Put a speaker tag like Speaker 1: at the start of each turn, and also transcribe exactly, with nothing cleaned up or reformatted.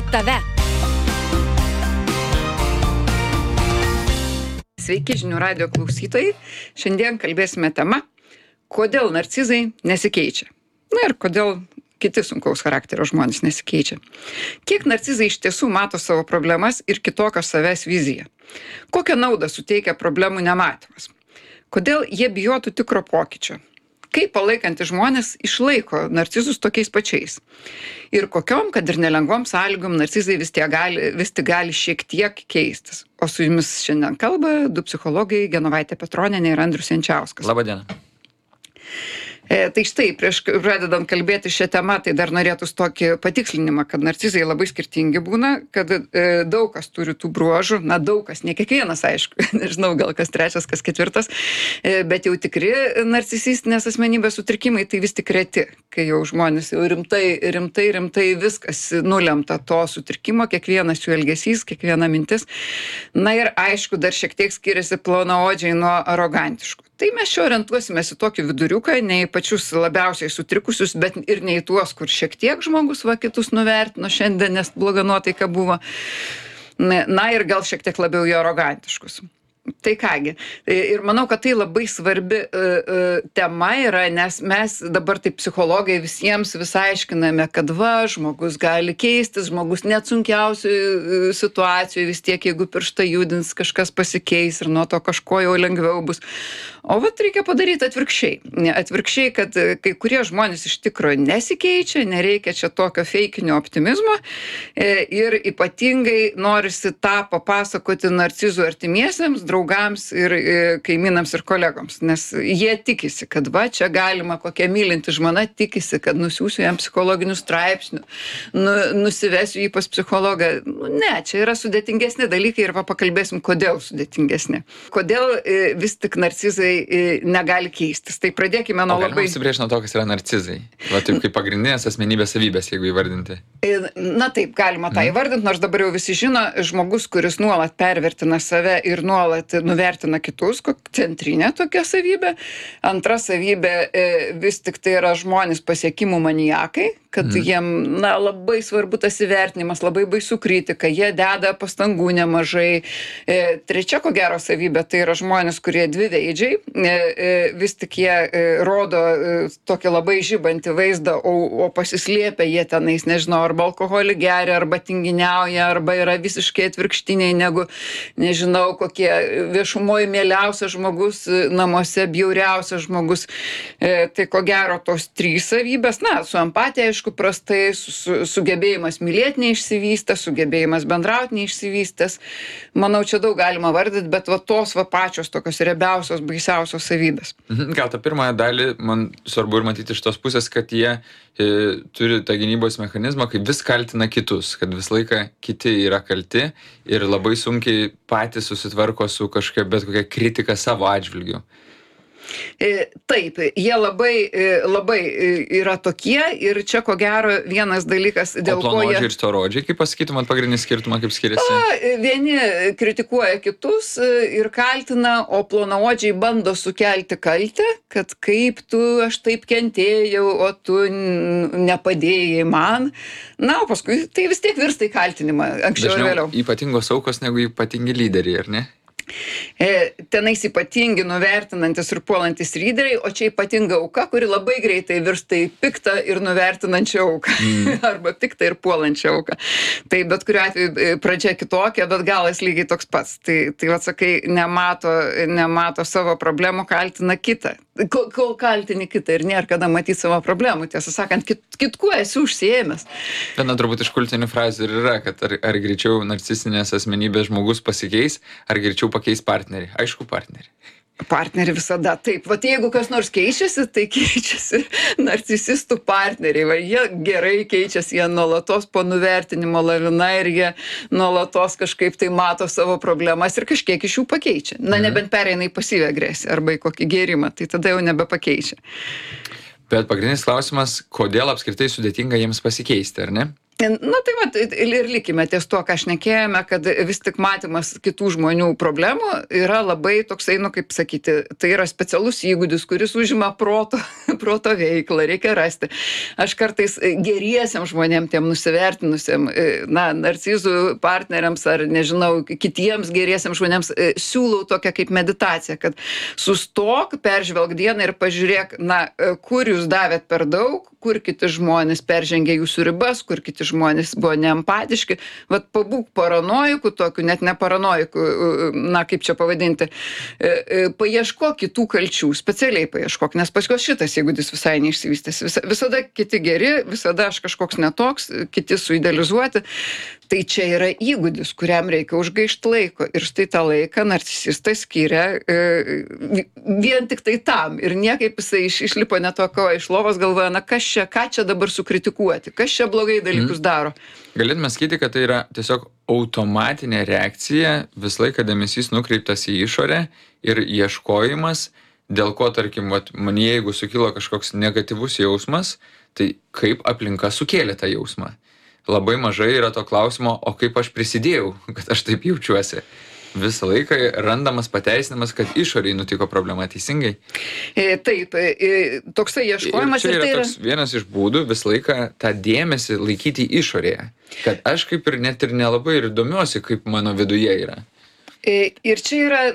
Speaker 1: tave.
Speaker 2: Sveiki, žinių radijo klausytojai. Šiandien kalbėsime tema, kodėl narcizai nesikeičia. Na ir kodėl kiti sunkaus charakterio žmonės nesikeičia. Kiek narcizai iš tiesų mato savo problemas ir kitokio savęs viziją? Kokią naudą suteikia problemų nematymas? Kodėl jie bijotų tikro pokyčio? Kaip palaikantys žmonės išlaiko narcizus tokiais pačiais? Ir kokiom, kad ir nelengvom sąlygom, narcizai vis, gali, vis tik gali šiek tiek keistis. O su jumis šiandien kalba du psichologai Genovaitė Petronienė ir Andrius Jančiauskas.
Speaker 3: Labą dieną.
Speaker 2: E, tai štai, prieš pradedant kalbėti šią temą, tai dar norėtųs tokį patikslinimą, kad narcizai labai skirtingi būna, kad e, daug kas turi tų bruožų, na daug kas, ne kiekvienas aišku, nežinau, gal kas trečias, kas ketvirtas, e, bet jau tikri narcisistinės asmenybės sutrikimai, tai vis tik reti, kai jau žmonės jau rimtai, rimtai, rimtai viskas nulemta to sutrikimo, kiekvienas jų elgesys, kiekviena mintis. Na ir aišku, dar šiek tiek skiriasi plonaodžiai nuo arogantiškų. Tai mes čia orientuosimės į tokį viduriuką, ne į pačius labiausiai sutrikusius, bet ir ne į tuos, kur šiek tiek žmogus va kitus nuvertino šiandien, nes bloga nuotaika buvo. Na ir gal šiek tiek labiau į arogantiškus. Tai kągi, ir manau, kad tai labai svarbi uh, uh, tema yra, nes mes dabar taip psichologai visiems vis aiškiname, kad va, žmogus gali keistis, žmogus net sunkiausių uh, situacijų vis tiek, jeigu pirštą judins, kažkas pasikeis ir nuo to kažko jau lengviau bus. O vat reikia padaryti atvirkščiai. Atvirkščiai, kad kai kurie žmonės iš tikrųjų nesikeičia, nereikia čia tokio feikinio optimizmo ir ypatingai norisi tą papasakoti narcizų artimiesiems, draugams ir kaimynams ir kolegoms, nes jie tikisi, kad va čia galima, kokia mylinti žmona tikisi, kad nusiųsiu jam psichologinių straipsnių, nu, nusivesiu jį pas psichologą. Ne, čia yra sudėtingesni dalykai ir va pakalbėsim, kodėl sudėtingesni. Kodėl vis tik narcizai negali keistis. Tai pradėkime nuo labai...
Speaker 3: O galima užsibrėžti nuo to, kas yra narcizai? Va taip kaip pagrindinės asmenybės savybės, jeigu įvardinti.
Speaker 2: Na taip, galima tą įvardinti, nors dabar jau visi žino, žmogus, kuris nuolat pervertina save ir nuolat nuvertina kitus, centrinė tokia savybė. Antra savybė vis tik tai yra žmonės pasiekimų maniakai, kad mm. jiem na, labai svarbu tas įvertinimas, labai baisu kritika, jie deda pastangų nemažai. E, trečia, ko gero savybė, tai yra žmonės, kurie dviveidžiai, e, e, vis tik jie e, rodo e, tokį labai žibantį vaizdą, o, o pasislėpia jie tenais, nežinau, arba alkoholį geria, arba tinginiauja, arba yra visiškai atvirkštiniai, negu, nežinau, kokie viešumoje mieliausias žmogus, namuose bjauriausias žmogus. E, tai ko gero tos trys savybės, na, su empatija, aišku, prastai, su, su, sugebėjimas mylėti neišsivystęs, sugebėjimas bendrauti neišsivystęs. Manau, čia daug galima vardyti, bet va tos va pačios tokios riebiausios, baisiausios savybės.
Speaker 3: Gal tą pirmąją dalį, man svarbu ir matyti iš tos pusės, kad jie e, turi tą gynybos mechanizmą, kai vis kaltina kitus, kad vis laiką kiti yra kalti ir labai sunkiai patys susitvarko su kažkokia bet kokia kritika savo atžvilgiu.
Speaker 2: Taip, jie labai, labai yra tokie ir čia ko gero vienas dalykas, dėl ko jie...
Speaker 3: O plonaodžiai ir storodžiai, kaip pasakytum, pagrindinį skirtumą, kaip skiriasi?
Speaker 2: A, vieni kritikuoja kitus ir kaltina, o plonaodžiai bando sukelti kaltę, kad kaip tu, aš taip kentėjau, o tu nepadėjai man. Na, o paskui tai vis tiek virsta į kaltinimą, anksčiau ir vėliau.
Speaker 3: Dažniau ypatingos aukos negu ypatingi lyderiai, ar ne?
Speaker 2: E, tenais ypatingi nuvertinantis ir puolantis lyderiai, o čia ypatinga auka, kuri labai greitai virsta į piktą ir nuvertinančią auką. Mm. Arba piktą ir puolančią auką. Tai bet kuriuo atveju pradžia kitokia, bet galas lygiai toks pats. Tai, tai atsakai, nemato, nemato savo problemų, kaltina kitą. Kol, kol kaltini kitą ir nėra kada matyti savo problemų, tiesą sakant, kit, kitkuo esi užsiėmęs.
Speaker 3: Viena turbūt iš kultinių frazių ir yra, kad ar, ar greičiau narcistinės asmenybės žmogus pasikeis, ar greičiau pakeis partnerį. Aišku, partnerį.
Speaker 2: Partnerį visada. Taip, vat jeigu kas nors keičiasi, tai keičiasi narcisistų partneriai. Va, jie gerai keičiasi, jie nuolatos po nuvertinimo lavina ir jie nuolatos kažkaip tai mato savo problemas ir kažkiek iš jų pakeičia. Na, nebent pereina į pasyvią agresiją arba į kokį gėrimą, tai tada jau nebepakeičia.
Speaker 3: Bet pagrindinis klausimas, kodėl apskritai sudėtinga jiems pasikeisti, ar ne?
Speaker 2: Na tai vat, ir likime ties to, ką šnekėjome, kad vis tik matymas kitų žmonių problemų yra labai toksai, nu kaip sakyti, tai yra specialus įgūdis, kuris užima proto, proto veiklą, reikia rasti. Aš kartais geriesiam žmonėm, tiem nusivertinusiam, na, narcizų partneriams ar, nežinau, kitiems geriesiam žmonėms siūlau tokią kaip meditaciją, kad sustok, peržvelk dieną ir pažiūrėk, na, kur jūs davėt per daug, kur kiti žmonės peržengė jūsų ribas, kur kiti žmonės buvo neempatiški. Vat pabūk paranojiku tokiu, net ne paranojiku, na kaip čia pavadinti, paieškok kitų kalčių, specialiai paieškok, nes paskui šitas įgūdis visai neišsivystęs. Vis, visada kiti geri, visada aš kažkoks netoks, kiti suidealizuoti. Tai čia yra įgūdis, kuriam reikia užgaišti laiko. Ir štai tą laiką narcisistas skiria e, vien tik tai tam. Ir niekaip jisai iš, išlipo ne to, ko iš lovos galvoja, na kas čia, ką čia dabar sukritikuoti, kas čia blogai dalykus mm. daro.
Speaker 3: Galėtume sakyti, kad tai yra tiesiog automatinė reakcija, vis laiką dėmesys nukreiptas į išorę ir ieškojimas, dėl ko, tarkim, vat, man jeigu sukilo kažkoks negatyvus jausmas, tai kaip aplinka sukėlė tą jausmą. Labai mažai yra to klausimo, o kaip aš prisidėjau, kad aš taip jaučiuosi. Visą laiką randamas pateisinimas, kad išoriai nutiko problema, teisingai?
Speaker 2: E, taip, e, toksai ieškojimas.
Speaker 3: Ir čia yra,
Speaker 2: ir tai yra
Speaker 3: toks vienas iš būdų visą laiką tą dėmesį laikyti išorėje. Kad aš kaip ir net ir nelabai ir domiuosi, kaip mano viduje yra.
Speaker 2: E, ir čia yra